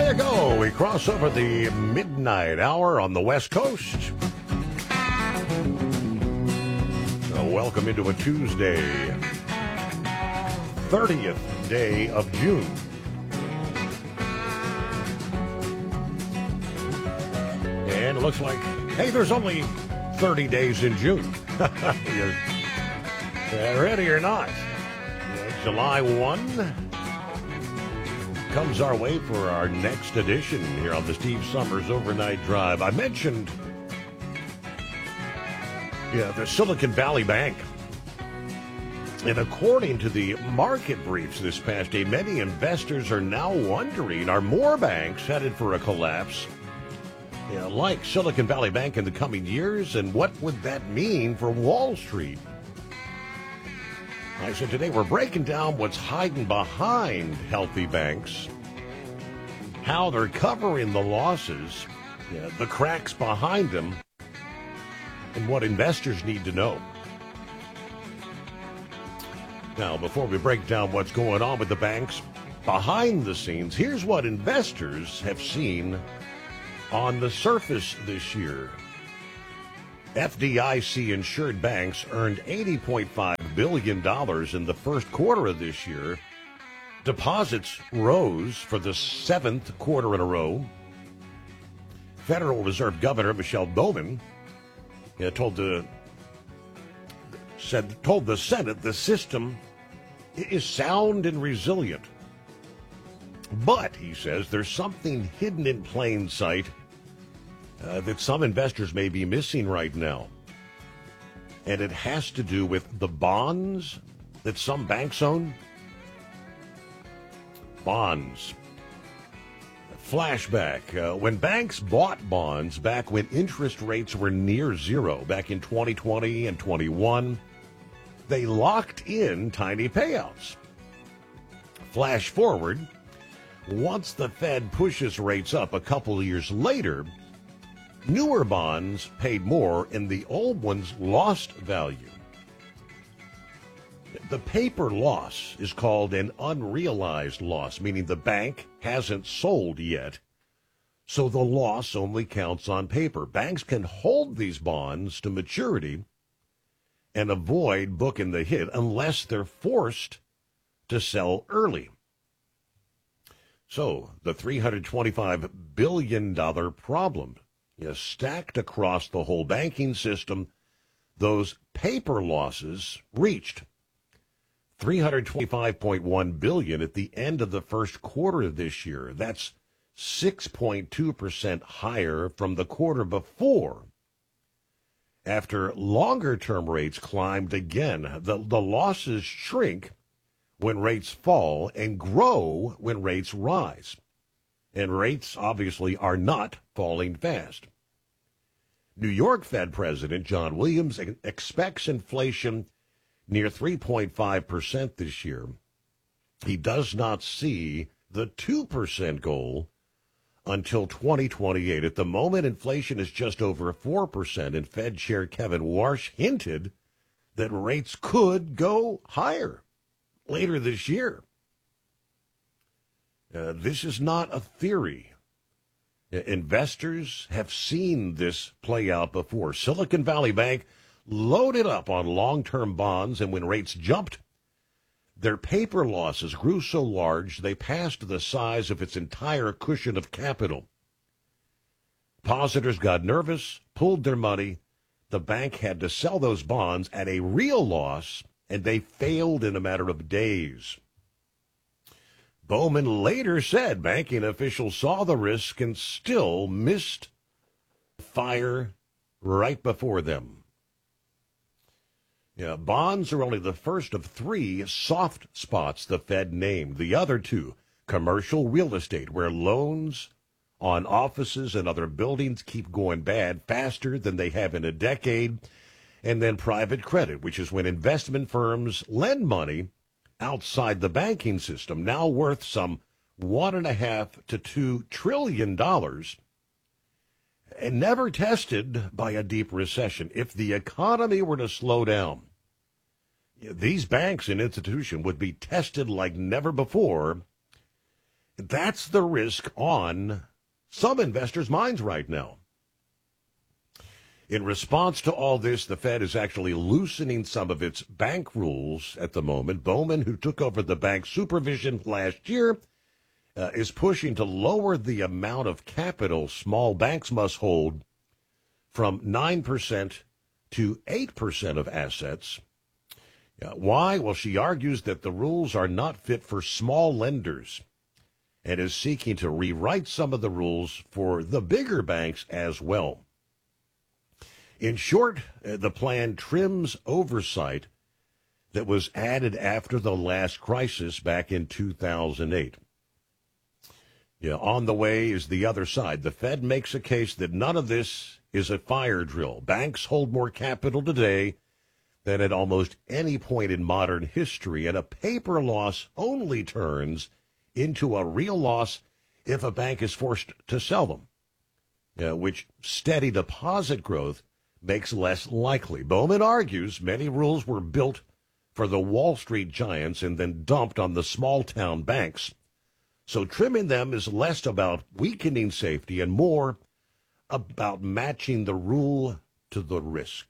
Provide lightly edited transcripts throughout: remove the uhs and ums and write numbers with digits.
There you go. We cross over the midnight hour on the West Coast. So welcome into a Tuesday, 30th day of June. And it looks like, hey, there's only 30 days in June. You're ready or not? July 1 comes our way for our next edition here on the Steve Summers Overnight Drive. I mentioned the Silicon Valley Bank. And according to the market briefs this past day, many investors are now wondering, are more banks headed for a collapse like Silicon Valley Bank in the coming years? And what would that mean for Wall Street? So today we're breaking down what's hiding behind healthy banks, how they're covering the losses, the cracks behind them, and what investors need to know. Now, before we break down what's going on with the banks behind the scenes, here's what investors have seen on the surface this year. FDIC-insured banks earned $80.5 billion in the first quarter of this year. Deposits rose for the seventh quarter in a row. Federal Reserve Governor Michelle Bowman told the Senate the system is sound and resilient. But, he says, there's something hidden in plain sight that some investors may be missing right now. And it has to do with the bonds that some banks own. Bonds. Flashback. When banks bought bonds back when interest rates were near zero, back in 2020 and 21, they locked in tiny payouts. Flash forward. Once the Fed pushes rates up a couple of years later, newer bonds paid more and the old ones lost value. The paper loss is called an unrealized loss, meaning the bank hasn't sold yet, so the loss only counts on paper. Banks can hold these bonds to maturity and avoid booking the hit unless they're forced to sell early. So the $325 billion problem stacked across the whole banking system, those paper losses reached $325.1 billion at the end of the first quarter of this year. That's 6.2% higher from the quarter before. After longer-term rates climbed again, the losses shrink when rates fall and grow when rates rise. And rates obviously are not falling fast. New York Fed President John Williams expects inflation near 3.5% this year. He does not see the 2% goal until 2028. At the moment, inflation is just over 4%, and Fed Chair Kevin Warsh hinted that rates could go higher later this year. This is not a theory. Investors have seen this play out before. Silicon Valley Bank loaded up on long-term bonds, and when rates jumped, their paper losses grew so large they passed the size of its entire cushion of capital. Depositors got nervous, pulled their money. The bank had to sell those bonds at a real loss, and they failed in a matter of days. Bowman later said banking officials saw the risk and still missed fire right before them. Bonds are only the first of three soft spots the Fed named. The other two, commercial real estate, where loans on offices and other buildings keep going bad faster than they have in a decade, and then private credit, which is when investment firms lend money outside the banking system, now worth some $1.5 to $2 trillion, and never tested by a deep recession. If the economy were to slow down, these banks and institutions would be tested like never before, That's the risk on some investors' minds right now. In response to all this, the Fed is actually loosening some of its bank rules at the moment. Bowman, who took over the bank supervision last year, is pushing to lower the amount of capital small banks must hold from 9% to 8% of assets. Why? Well, she argues that the rules are not fit for small lenders and is seeking to rewrite some of the rules for the bigger banks as well. In short, the plan trims oversight that was added after the last crisis back in 2008. On the way is the other side. The Fed makes a case that none of this is a fire drill. Banks hold more capital today than at almost any point in modern history, and a paper loss only turns into a real loss if a bank is forced to sell them, which steady deposit growth makes less likely. Bowman argues many rules were built for the Wall Street giants and then dumped on the small-town banks. So trimming them is less about weakening safety and more about matching the rule to the risk.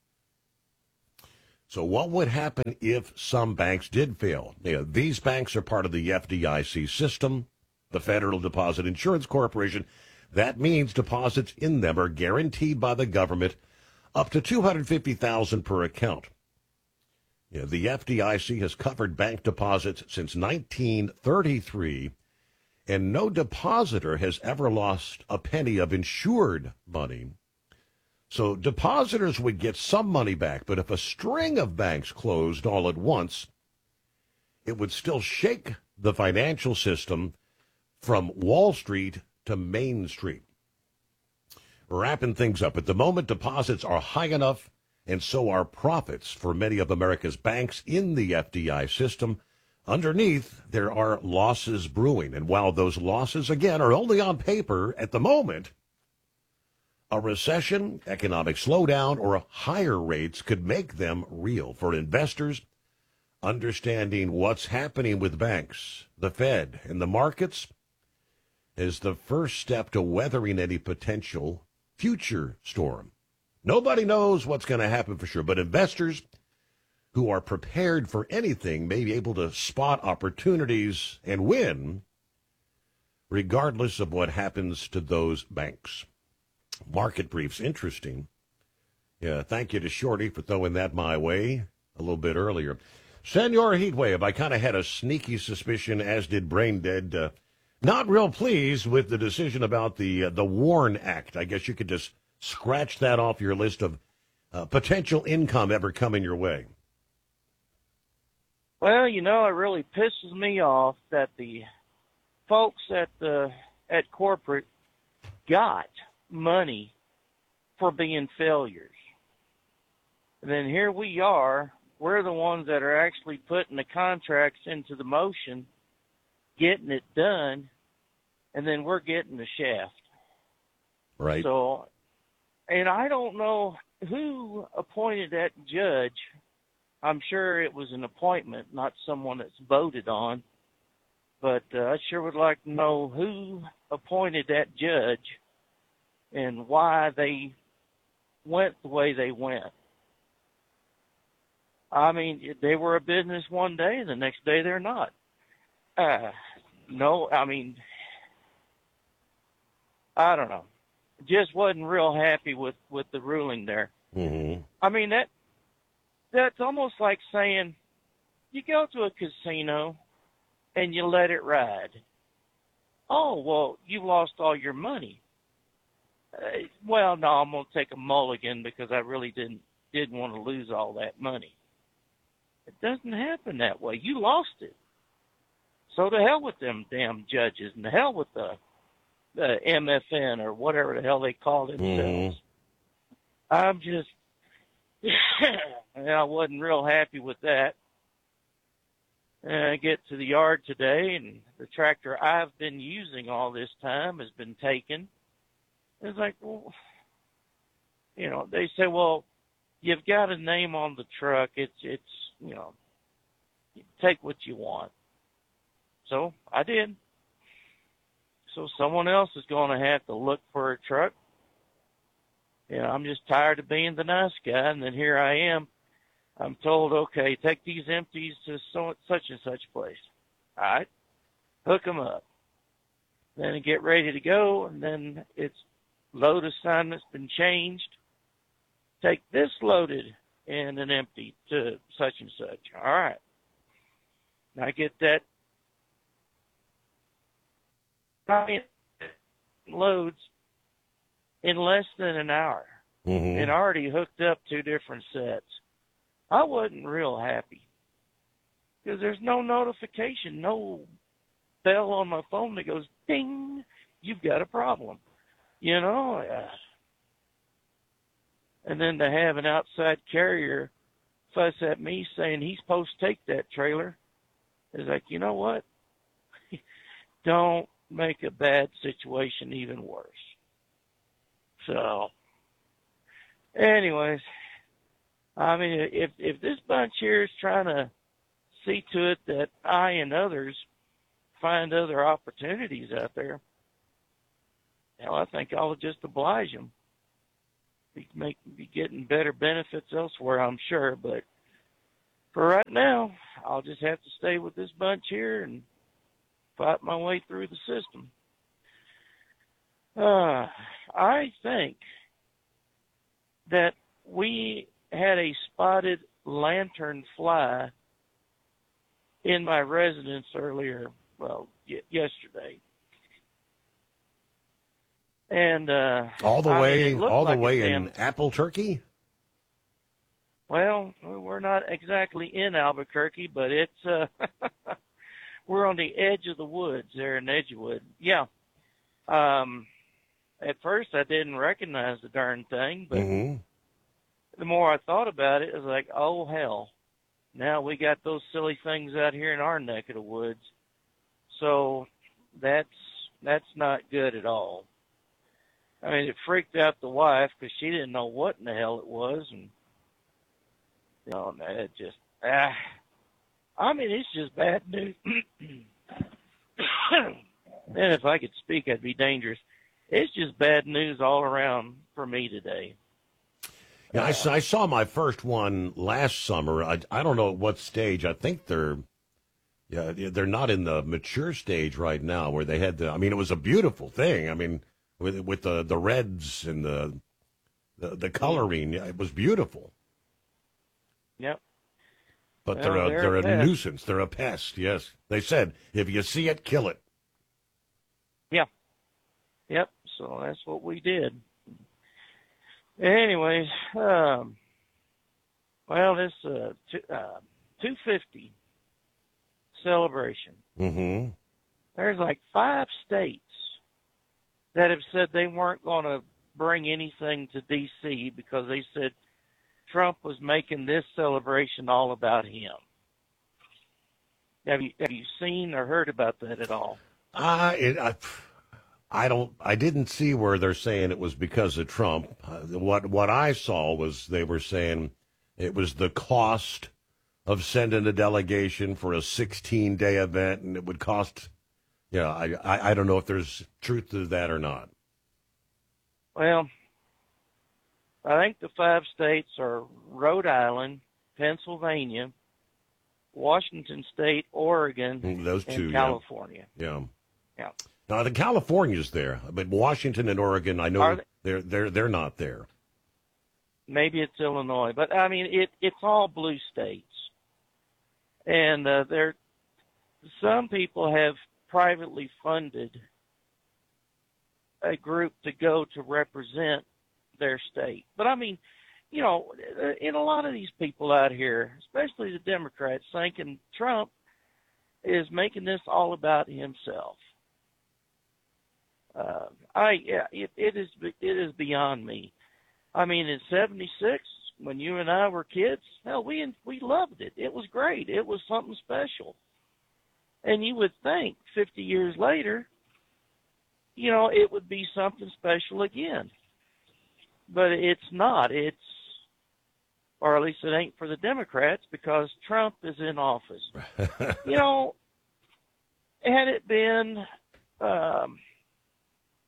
So what would happen if some banks did fail? These banks are part of the FDIC system, the Federal Deposit Insurance Corporation. That means deposits in them are guaranteed by the government up to $250,000 per account. The FDIC has covered bank deposits since 1933, and no depositor has ever lost a penny of insured money. So depositors would get some money back, but if a string of banks closed all at once, it would still shake the financial system from Wall Street to Main Street. Wrapping things up, at the moment, deposits are high enough, and so are profits for many of America's banks in the FDI system. Underneath, there are losses brewing, and while those losses, again, are only on paper at the moment, a recession, economic slowdown, or higher rates could make them real. For investors, understanding what's happening with banks, the Fed, and the markets is the first step to weathering any potential future storm. Nobody knows what's going to happen for sure, but investors who are prepared for anything may be able to spot opportunities and win regardless of what happens to those banks. Market briefs, interesting. Yeah, thank you to Shorty for throwing that my way a little bit earlier. Senor Heatwave, I kind of had a sneaky suspicion, as did Brain Dead. Not real pleased with the decision about the WARN Act. I guess you could just scratch that off your list of potential income ever coming your way. Well, it really pisses me off that the folks at corporate got money for being failures. And then here we are, we're the ones that are actually putting the contracts into the motion, getting it done, and then we're getting the shaft. Right. So, and I don't know who appointed that judge. I'm sure it was an appointment, not someone that's voted on. But I sure would like to know who appointed that judge and why they went the way they went. I mean, they were a business one day, and the next day they're not. No, I mean, I don't know. Just wasn't real happy with the ruling there. Mm-hmm. I mean, that's almost like saying you go to a casino and you let it ride. Oh, well, you lost all your money. Well, no, I'm going to take a mulligan because I really didn't want to lose all that money. It doesn't happen that way. You lost it. So to hell with them damn judges, and to hell with the MFN or whatever the hell they call themselves. Mm-hmm. I'm just, I wasn't real happy with that. And I get to the yard today, and the tractor I've been using all this time has been taken. It's like, well, they say, well, you've got a name on the truck. It's you take what you want. So I did. So someone else is going to have to look for a truck. I'm just tired of being the nice guy, and then here I am. I'm told, okay, take these empties to such and such place. All right, hook them up. Then get ready to go, and then it's load assignment's been changed. Take this loaded and an empty to such and such. All right. I get that. Loads in less than an hour, and already hooked up 2 different sets. I wasn't real happy because there's no notification, no bell on my phone that goes, ding, you've got a problem, And then to have an outside carrier fuss at me saying he's supposed to take that trailer is like, you know what? Don't make a bad situation even worse. So, anyways, I mean, if this bunch here is trying to see to it that I and others find other opportunities out there, I think I'll just oblige them. Be getting better benefits elsewhere, I'm sure, but for right now, I'll just have to stay with this bunch here and fight my way through the system. I think that we had a spotted lantern fly in my residence earlier, yesterday. And all the way in Albuquerque? Well, we're not exactly in Albuquerque, but it's we're on the edge of the woods there in Edgewood. Yeah. At first I didn't recognize the darn thing, but the more I thought about it, it was like, oh hell. Now we got those silly things out here in our neck of the woods. So that's not good at all. I mean, it freaked out the wife because she didn't know what in the hell it was, and it just I mean, it's just bad news. And if I could speak, I'd be dangerous. It's just bad news all around for me today. Yeah, I saw my first one last summer. I don't know at what stage. I think they're not in the mature stage right now where they had I mean, it was a beautiful thing. I mean, with the reds and the coloring, it was beautiful. Yep. But they're a nuisance. They're a pest. Yes, they said if you see it, kill it. Yeah. Yep. So that's what we did. Anyways, this 250 celebration. There's like 5 states that have said they weren't going to bring anything to D.C. because they said Trump was making this celebration all about him. Have you seen or heard about that at all? I didn't see where they're saying it was because of Trump. What I saw was they were saying it was the cost of sending a delegation for a 16-day event, and it would cost. Yeah, I don't know if there's truth to that or not. Well, I think the 5 states are Rhode Island, Pennsylvania, Washington State, Oregon, those two, and California. Yeah. Yeah. Now the California's there, but Washington and Oregon, I know they're not there. Maybe it's Illinois, but I mean it's all blue states, and some people have privately funded a group to go to represent their state. But I mean, in a lot of these people out here, especially the Democrats, thinking Trump is making this all about himself. It is beyond me. I mean, in '76, when you and I were kids, hell, we loved it. It was great. It was something special. And you would think 50 years later, it would be something special again. But it's not. Or at least it ain't for the Democrats because Trump is in office. Had it been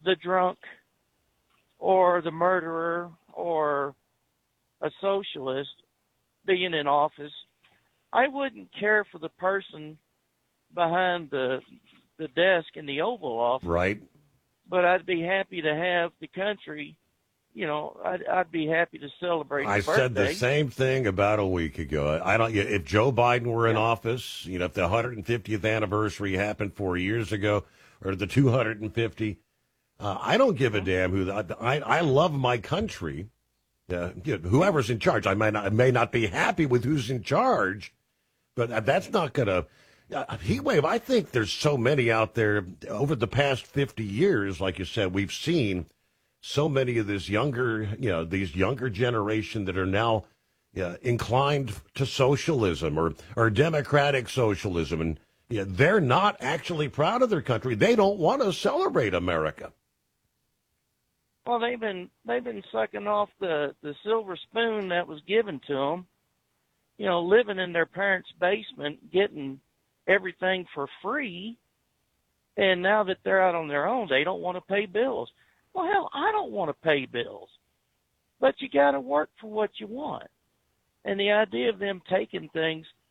the drunk or the murderer or a socialist being in office. I wouldn't care for the person behind the desk in the Oval Office. Right. But I'd be happy to have the country, you know, I'd be happy to celebrate I his birthday. said the same thing about a week ago. I don't. If Joe Biden were in office, you know, if the 150th anniversary happened 4 years ago, or the 250, I don't give a damn who. I love my country. You know, whoever's in charge, I may not be happy with who's in charge, but that's not going to. Heat wave. I think there's so many out there over the past 50 years. Like you said, we've seen so many of these younger generation that are now inclined to socialism or democratic socialism, and they're not actually proud of their country. They don't want to celebrate America. Well, they've been sucking off the silver spoon that was given to them. You know, living in their parents' basement, getting everything for free, and now that they're out on their own, they don't want to pay bills. Well, hell, I don't want to pay bills, but you got to work for what you want. And the idea of them taking things